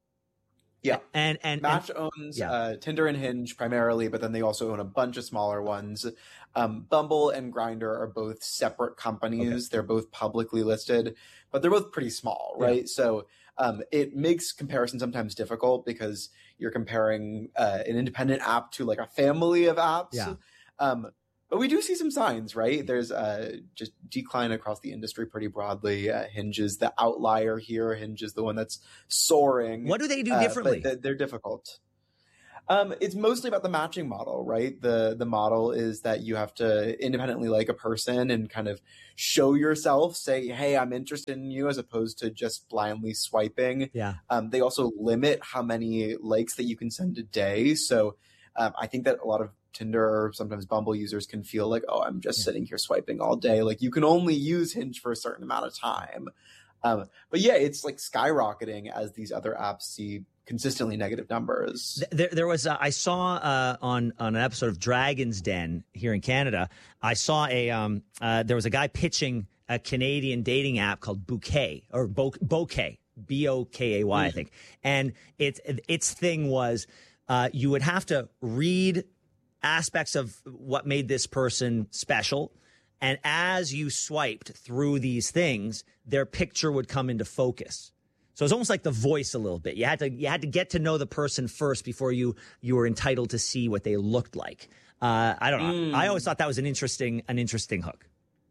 Yeah. And and Match and, owns yeah. uh, Tinder and Hinge primarily, but then they also own a bunch of smaller ones. Um, Bumble and Grindr are both separate companies. Okay. They're both publicly listed, but they're both pretty small, right? Yeah. So um, it makes comparison sometimes difficult because you're comparing uh, an independent app to like a family of apps. Yeah. Um, but we do see some signs, right? There's uh, just decline across the industry pretty broadly. Uh, Hinge is the outlier here. Hinge is the one that's soaring. What do they do differently? Uh, but they're difficult. Um, it's mostly about the matching model, right? The the model is that you have to independently like a person and kind of show yourself, say, hey, I'm interested in you, as opposed to just blindly swiping. Yeah. Um, they also limit how many likes that you can send a day. So um, I think that a lot of Tinder or sometimes Bumble users can feel like, oh, I'm just yeah. sitting here swiping all day. Like you can only use Hinge for a certain amount of time. Um, but yeah, it's like skyrocketing as these other apps see consistently negative numbers. There, there was uh, I saw uh, on on an episode of Dragon's Den here in Canada. I saw a um, uh, there was a guy pitching a Canadian dating app called Bouquet or Bo- Bouquet, B O K A Y, mm. I think. And its its thing was uh, you would have to read aspects of what made this person special. And as you swiped through these things, their picture would come into focus. So it's almost like The Voice a little bit. You had to you had to get to know the person first before you you were entitled to see what they looked like. Uh, I don't know. Mm. I always thought that was an interesting an interesting hook.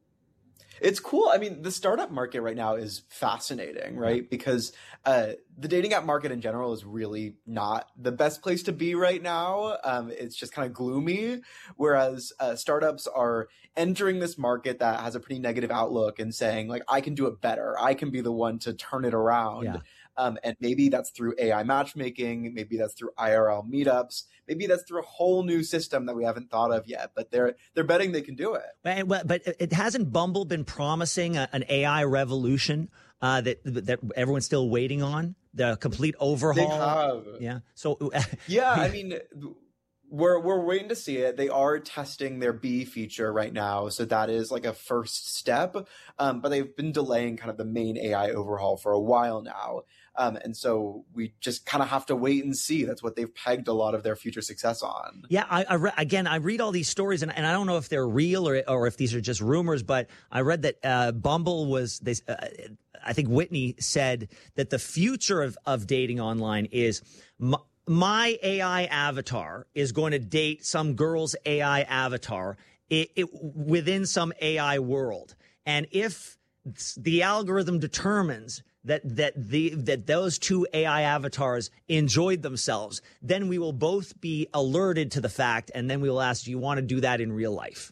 It's cool. I mean, the startup market right now is fascinating, right? Because uh, the dating app market in general is really not the best place to be right now. Um, it's just kind of gloomy. Whereas uh, startups are entering this market that has a pretty negative outlook and saying, like, I can do it better. I can be the one to turn it around. Yeah. Um, and maybe that's through A I matchmaking. Maybe that's through I R L meetups. Maybe that's through a whole new system that we haven't thought of yet. But they're they're betting they can do it. But, but it hasn't Bumble been promising a, an A I revolution uh, that that everyone's still waiting on? The complete overhaul. They have. Yeah. So yeah, I mean, we're we're waiting to see it. They are testing their B feature right now, so that is like a first step. Um, but they've been delaying kind of the main A I overhaul for a while now. Um, and so we just kind of have to wait and see. That's what they've pegged a lot of their future success on. Yeah, I, I re- again, I read all these stories, and, and I don't know if they're real or or if these are just rumors, but I read that uh, Bumble was, they, uh, I think Whitney said that the future of, of dating online is m- my A I avatar is going to date some girl's A I avatar it, it, within some A I world. And if the algorithm determines that that the that those two A I avatars enjoyed themselves, then we will both be alerted to the fact, and then we will ask, do you want to do that in real life?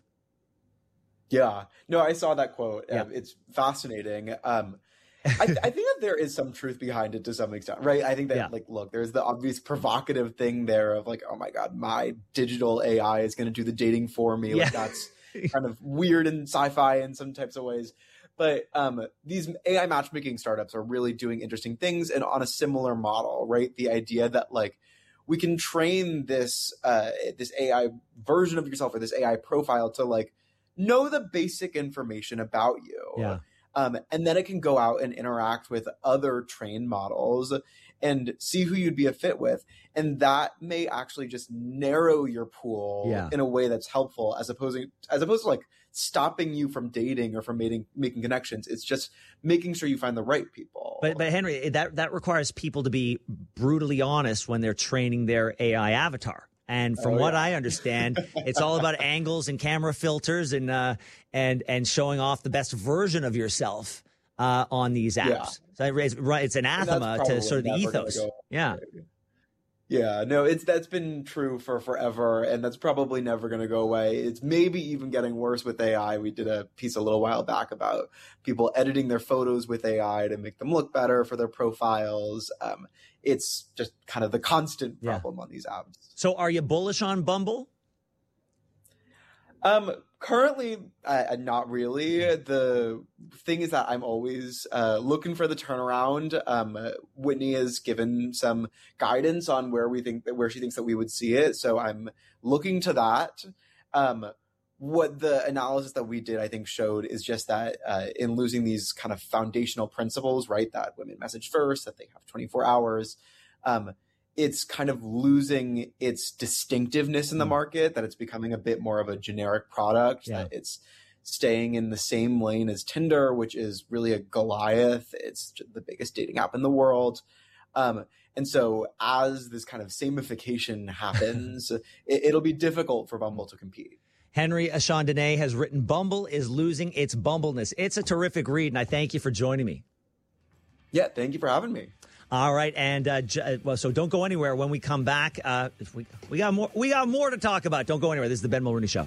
Yeah. No, I saw that quote. Yeah. Um, it's fascinating. Um, I, I think that there is some truth behind it to some extent, right? I think that, yeah. like, look, there's the obvious provocative thing there of like, oh my God, my digital A I is going to do the dating for me. Yeah. Like, that's kind of weird and sci-fi in some types of ways. But um, these A I matchmaking startups are really doing interesting things and on a similar model, right? The idea that like we can train this uh, this A I version of yourself or this A I profile to like know the basic information about you. Yeah. Um, and then it can go out and interact with other trained models and see who you'd be a fit with. And that may actually just narrow your pool yeah. in a way that's helpful as opposed to, as opposed to like stopping you from dating or from making, making connections. It's just making sure you find the right people. But, but Henry, that, that requires people to be brutally honest when they're training their A I avatar. And from oh, what yeah. I understand, it's all about angles and camera filters and uh, and and showing off the best version of yourself uh, on these apps. Yeah. So it's, it's anathema to sort of the ethos. Yeah. Yeah, no, it's that's been true for forever, and that's probably never going to go away. It's maybe even getting worse with A I. We did a piece a little while back about people editing their photos with A I to make them look better for their profiles. Um, it's just kind of the constant problem yeah. on these apps. So are you bullish on Bumble? Um, currently, uh, not really. The thing is that I'm always uh, looking for the turnaround. Um, uh, Whitney has given some guidance on where we think where she thinks that we would see it, so I'm looking to that. Um, what the analysis that we did, I think, showed is just that uh, in losing these kind of foundational principles, right, that women message first, that they have twenty-four hours, um, it's kind of losing its distinctiveness in the market, that it's becoming a bit more of a generic product, yeah. that it's staying in the same lane as Tinder, which is really a Goliath. It's the biggest dating app in the world. Um, and so as this kind of samification happens, it, it'll be difficult for Bumble to compete. Henry Chandonnet has written Bumble is Losing Its Bumbleness. It's a terrific read, and I thank you for joining me. Yeah, thank you for having me. All right, and uh, j- well, so don't go anywhere. When we come back, uh, if we we got more we got more to talk about. Don't go anywhere. This is the Ben Mulrooney Show.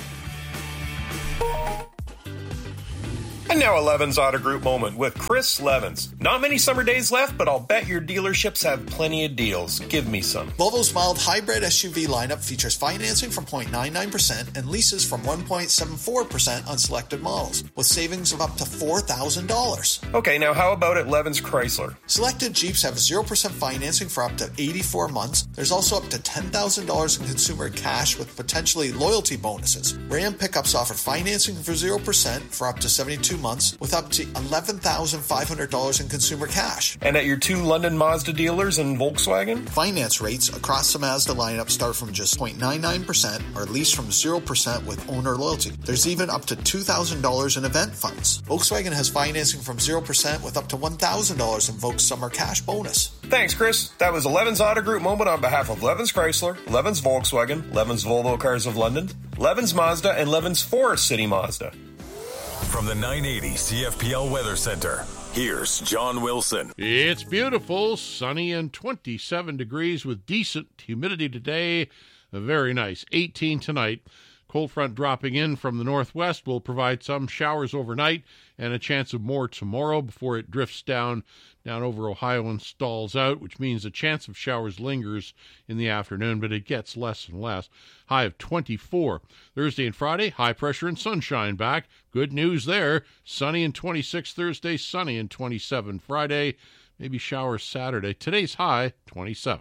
And now a Levins Auto Group moment with Chris Levins. Not many summer days left, but I'll bet your dealerships have plenty of deals. Give me some. Volvo's mild hybrid S U V lineup features financing from zero point nine nine percent and leases from one point seven four percent on selected models, with savings of up to four thousand dollars. Okay, now how about at Levins Chrysler? Selected Jeeps have zero percent financing for up to eighty-four months. There's also up to ten thousand dollars in consumer cash with potentially loyalty bonuses. Ram pickups offer financing for zero percent for up to seventy-two months with up to eleven thousand five hundred dollars in consumer cash. And at your two London Mazda dealers and Volkswagen? Finance rates across the Mazda lineup start from just zero point nine nine percent or lease from zero percent with owner loyalty. There's even up to two thousand dollars in event funds. Volkswagen has financing from zero percent with up to one thousand dollars in Volks Summer Cash bonus. Thanks, Chris. That was a Levins Auto Group moment on behalf of Levins Chrysler, Levins Volkswagen, Levins Volvo Cars of London, Levins Mazda, and Levins Forest City Mazda. From the nine eighty C F P L Weather Center, here's John Wilson. It's beautiful, sunny and twenty-seven degrees with decent humidity today. Very nice. eighteen tonight. Cold front dropping in from the northwest will provide some showers overnight and a chance of more tomorrow before it drifts down down over Ohio and stalls out, which means a chance of showers lingers in the afternoon, but it gets less and less. High of twenty-four. Thursday and Friday, high pressure and sunshine back. Good news there. Sunny and twenty-six Thursday, sunny and twenty-seven Friday. Maybe showers Saturday. Today's high, twenty-seven.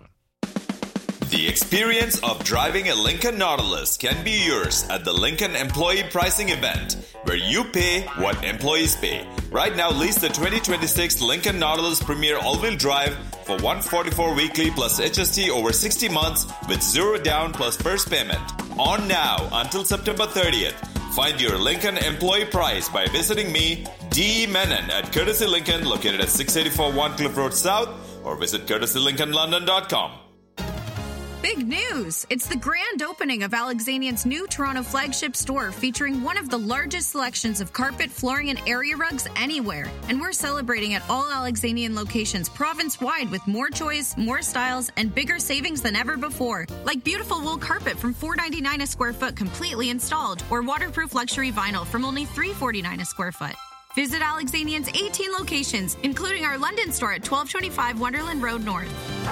The experience of driving a Lincoln Nautilus can be yours at the Lincoln Employee Pricing Event, where you pay what employees pay. Right now, lease the twenty twenty-six Lincoln Nautilus Premier All-Wheel Drive for one hundred forty-four dollars weekly plus H S T over sixty months with zero down plus first payment. On now until September thirtieth. Find your Lincoln employee price by visiting me, D. Menon, at Courtesy Lincoln, located at six eighty-four One Cliff Road South, or visit courtesy lincoln london dot com. Big news! It's the grand opening of Alexanian's new Toronto flagship store, featuring one of the largest selections of carpet, flooring, and area rugs anywhere. And we're celebrating at all Alexanian locations province-wide with more choice, more styles, and bigger savings than ever before. Like beautiful wool carpet from four dollars and ninety-nine cents a square foot completely installed, or waterproof luxury vinyl from only three dollars and forty-nine cents a square foot. Visit Alexanian's eighteen locations, including our London store at twelve twenty-five Wonderland Road North.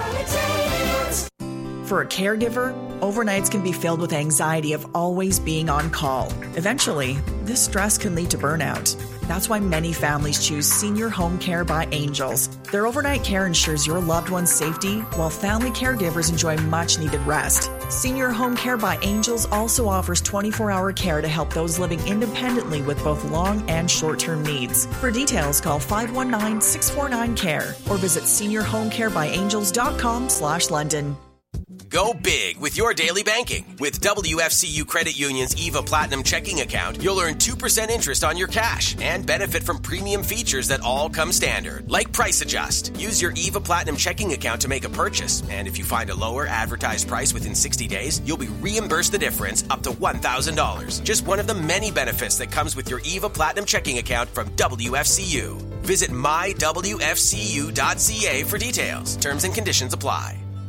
For a caregiver, overnights can be filled with anxiety of always being on call. Eventually, this stress can lead to burnout. That's why many families choose Senior Home Care by Angels. Their overnight care ensures your loved one's safety, while family caregivers enjoy much-needed rest. Senior Home Care by Angels also offers twenty-four hour care to help those living independently with both long and short-term needs. For details, call five one nine, six four nine, C A R E or visit senior home care by angels dot com slash London. Go big with your daily banking. With W F C U Credit Union's EVA Platinum checking account, you'll earn two percent interest on your cash and benefit from premium features that all come standard, like Price Adjust. Use your EVA Platinum checking account to make a purchase, and if you find a lower advertised price within sixty days, you'll be reimbursed the difference up to one thousand dollars. Just one of the many benefits that comes with your EVA Platinum checking account from W F C U. Visit my w f c u dot c a for details. Terms and conditions apply.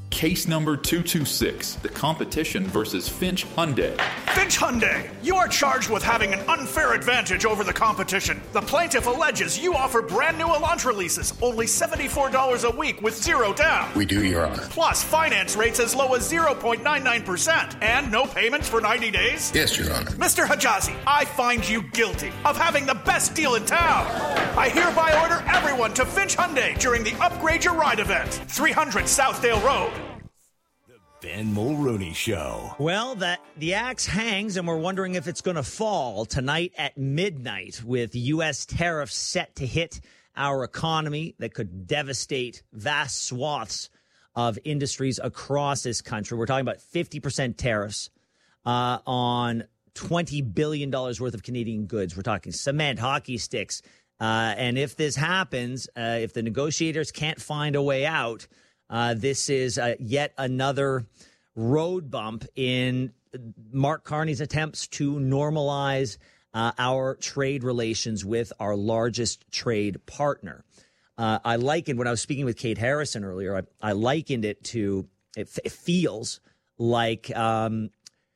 Case number two two six, the competition versus Finch Hyundai. Finch Hyundai, you are charged with having an unfair advantage over the competition. The plaintiff alleges you offer brand new Elantra leases, only seventy-four dollars a week with zero down. We do, Your Honor. Plus finance rates as low as zero point nine nine percent and no payments for ninety days? Yes, Your Honor. Mister Hijazi, I find you guilty of having the best deal in town. I hereby order everyone to Finch Hyundai during the Upgrade Your Ride event, three hundred Southdale Road. Ben Mulrooney Show. Well, that the axe hangs, and we're wondering if it's going to fall tonight at midnight with U S tariffs set to hit our economy that could devastate vast swaths of industries across this country. We're talking about fifty percent tariffs uh, on twenty billion dollars worth of Canadian goods. We're talking cement, hockey sticks. Uh, and if this happens, uh, if the negotiators can't find a way out, Uh, this is uh, yet another road bump in Mark Carney's attempts to normalize uh, our trade relations with our largest trade partner. Uh, I likened, when I was speaking with Kate Harrison earlier, I, I likened it to, it, it feels like um,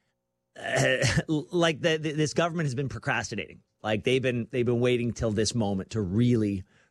like the, the, this government has been procrastinating. Like they've been they've been waiting till this moment to really